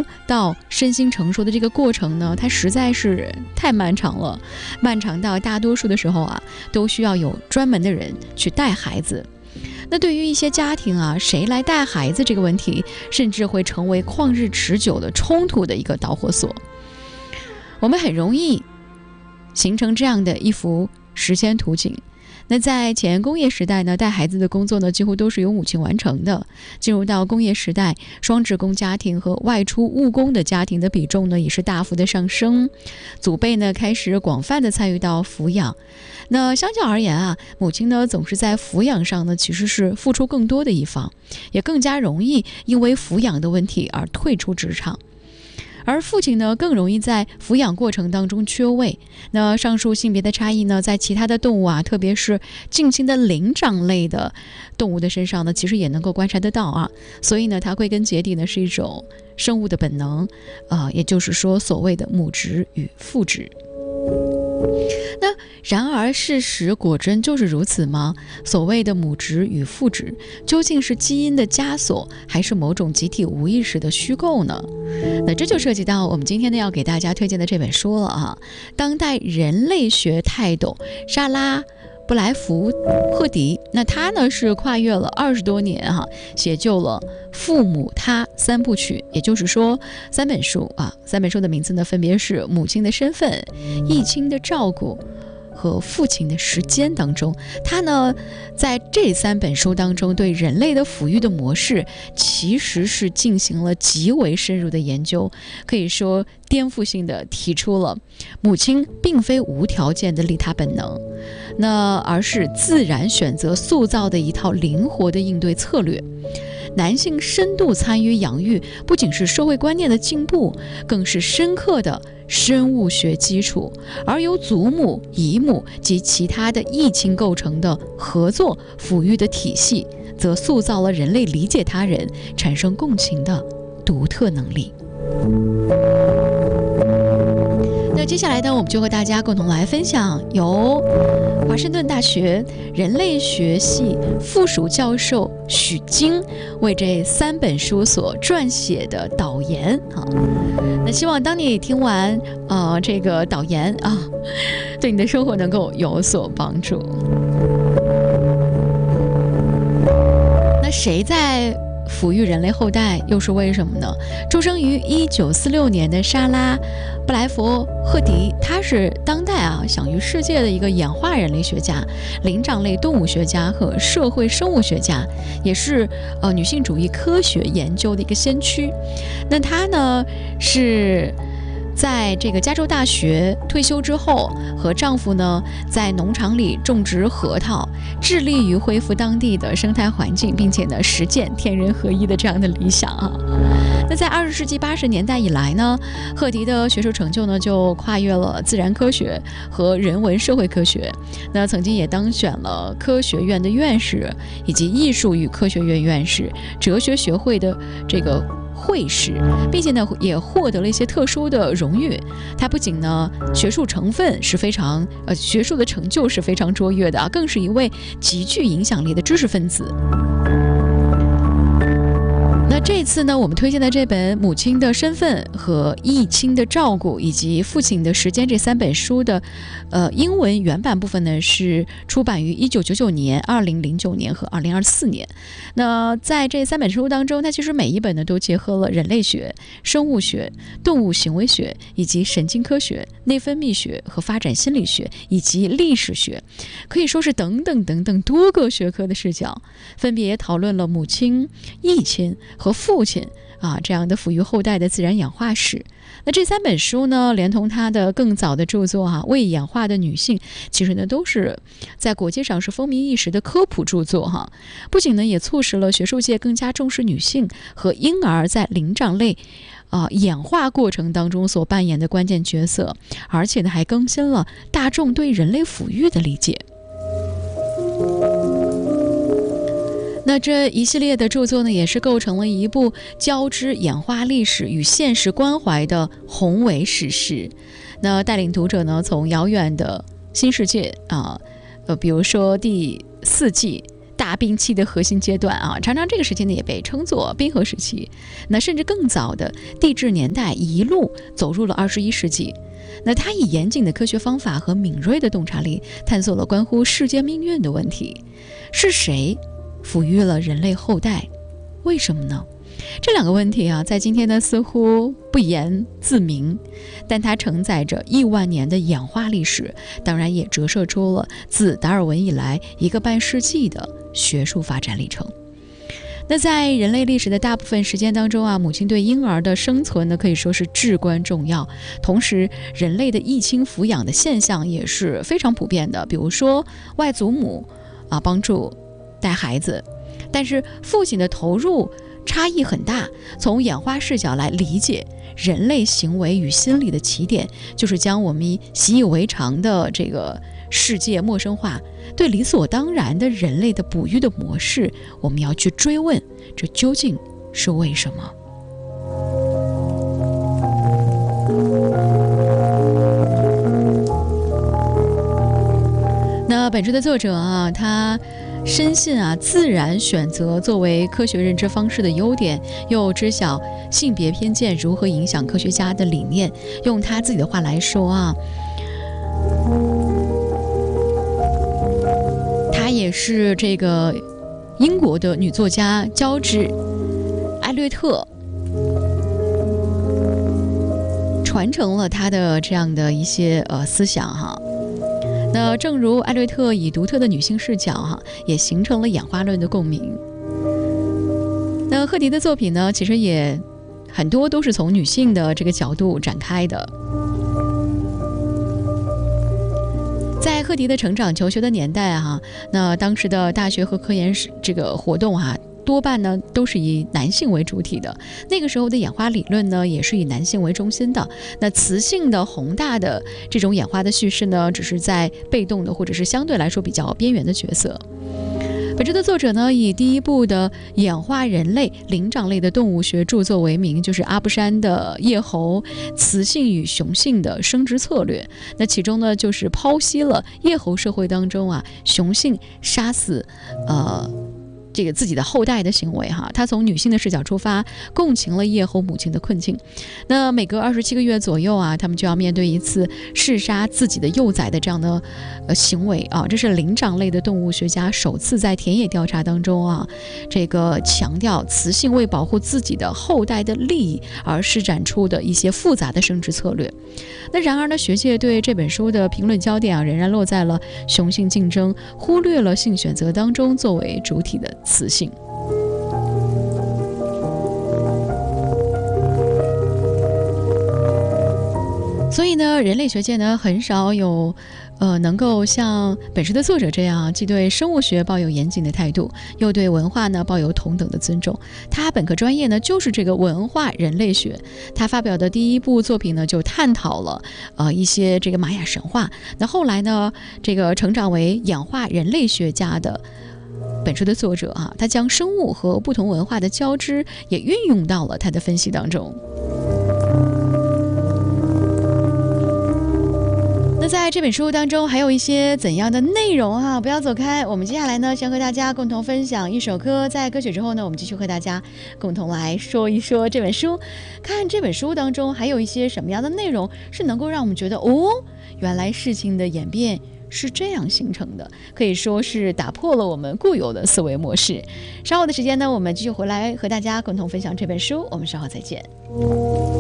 生到身心成熟的这个过程呢，它实在是太漫长了，漫长到大多数的时候啊，都需要有专门的人去带孩子。那对于一些家庭啊，谁来带孩子这个问题，甚至会成为旷日持久的冲突的一个导火索。我们很容易形成这样的一幅时间图景。那在前工业时代呢，带孩子的工作呢，几乎都是由母亲完成的。进入到工业时代，双职工家庭和外出务工的家庭的比重呢，也是大幅的上升。祖辈呢，开始广泛的参与到抚养。那相较而言啊，母亲呢，总是在抚养上呢，其实是付出更多的一方，也更加容易因为抚养的问题而退出职场。而父亲呢，更容易在抚养过程当中缺位。那上述性别的差异呢，在其他的动物啊，特别是近亲的灵长类的动物的身上呢，其实也能够观察得到啊。所以呢，它归根结底呢，是一种生物的本能，也就是说，所谓的母职与父职。那然而事实果真就是如此吗？所谓的母职与父职，究竟是基因的枷锁，还是某种集体无意识的虚构呢？那这就涉及到我们今天呢要给大家推荐的这本书了啊，当代人类学泰斗莎拉布莱福赫迪，那他呢是跨越了20多年写就了父母他3部曲，也就是说3本书啊。3本书的名字呢分别是母亲的身份、义亲的照顾和父亲的时间当中，他呢在这3本书当中对人类的抚育的模式其实是进行了极为深入的研究，可以说颠覆性的提出了母亲并非无条件的利他本能，那而是自然选择塑造的一套灵活的应对策略。男性深度参与养育不仅是社会观念的进步，更是深刻的生物学基础，而由祖母、姨母及其他的异亲构成的合作抚育的体系，则塑造了人类理解他人、产生共情的独特能力。那接下来呢，我们就和大家共同来分享由华盛顿大学人类学系附属教授许晶为这3本书所撰写的导言啊。那希望当你听完这个导言啊，对你的生活能够有所帮助。那谁在抚育人类后代又是为什么呢？出生于1946年的莎拉布莱福赫迪，她是当代享誉世界的一个演化人类学家、灵长类动物学家和社会生物学家，也是女性主义科学研究的一个先驱。那她呢是在这个加州大学退休之后，和丈夫呢在农场里种植核桃，致力于恢复当地的生态环境，并且呢实践天人合一的这样的理想啊。那在20世纪80年代以来呢，赫迪的学术成就呢就跨越了自然科学和人文社会科学。那曾经也当选了科学院的院士，以及艺术与科学院院士、哲学学会的这个会士，并且呢也获得了一些特殊的荣誉。他不仅呢学术成分是非常学术的成就是非常卓越的更是一位极具影响力的知识分子。那这次呢，我们推荐的这本《母亲的身份》和《义亲的照顾》以及《父亲的时间》这3本书的英文原版部分呢，是出版于1999年、2009年和2024年。那在这3本书当中，它其实每一本呢都结合了人类学、生物学、动物行为学以及神经科学、内分泌学和发展心理学以及历史学，可以说是等等等等多个学科的视角，分别讨论了母亲、义亲和父亲这样的抚育后代的自然演化史。那这3本书呢，连同他的更早的著作为演化的女性，其实呢都是在国际上是风靡一时的科普著作不仅呢也促使了学术界更加重视女性和婴儿在灵长类演化过程当中所扮演的关键角色，而且呢还更新了大众对人类抚育的理解。那这一系列的著作呢，也是构成了一部交织演化历史与现实关怀的宏伟史诗。那带领读者呢，从遥远的新世界比如说第4纪大兵器的核心阶段啊，常常这个时期呢也被称作冰河时期。那甚至更早的地质年代一路走入了21世纪。那他以严谨的科学方法和敏锐的洞察力，探索了关乎世界命运的问题。是谁抚育了人类后代？为什么呢？这两个问题啊，在今天呢似乎不言自明，但它承载着亿万年的演化历史，当然也折射出了自达尔文以来1个半世纪的学术发展历程。那在人类历史的大部分时间当中啊，母亲对婴儿的生存呢可以说是至关重要。同时，人类的异亲抚养的现象也是非常普遍的，比如说外祖母帮助带孩子，但是父亲的投入差异很大。从演化视角来理解人类行为与心理的起点，就是将我们习以为常的这个世界陌生化，对理所当然的人类的哺育的模式，我们要去追问，这究竟是为什么？那本书的作者啊，他深信自然选择作为科学认知方式的优点，又知晓性别偏见如何影响科学家的理念。用他自己的话来说她也是这个英国的女作家乔治·艾略特传承了她的这样的一些思想那正如艾略特以独特的女性视角也形成了演化论的共鸣。那赫迪的作品呢，其实也很多都是从女性的这个角度展开的。在赫迪的成长求学的年代那当时的大学和科研这个活动多半呢都是以男性为主体的。那个时候的演化理论呢，也是以男性为中心的。那雌性的宏大的这种演化的叙事呢，只是在被动的或者是相对来说比较边缘的角色。本书的作者呢，以第一部的演化人类灵长类的动物学著作为名，就是阿布山的叶猴雌性与雄性的生殖策略。那其中呢，就是剖析了叶猴社会当中雄性杀死这个自己的后代的行为他从女性的视角出发，共情了叶猴母亲的困境。那每隔27个月左右他们就要面对一次弑杀自己的幼崽的这样的行为这是灵长类的动物学家首次在田野调查当中这个强调雌性为保护自己的后代的利益而施展出的一些复杂的生殖策略。那然而呢，学界对这本书的评论焦点仍然落在了雄性竞争，忽略了性选择当中作为主体的雌性。所以呢，人类学界呢很少有能够像本书的作者这样，既对生物学抱有严谨的态度，又对文化呢抱有同等的尊重。他本科专业呢就是这个文化人类学。他发表的第一部作品呢就探讨了一些这个玛雅神话。那后来呢，这个成长为演化人类学家的本书的作者他将生物和不同文化的交织也运用到了他的分析当中。那在这本书当中还有一些怎样的内容不要走开。我们接下来呢，先和大家共同分享一首歌。在歌曲之后呢，我们继续和大家共同来说一说这本书，看这本书当中还有一些什么样的内容是能够让我们觉得原来事情的演变是这样形成的，可以说是打破了我们固有的思维模式。稍后的时间呢，我们继续回来和大家共同分享这本书。我们稍后再见。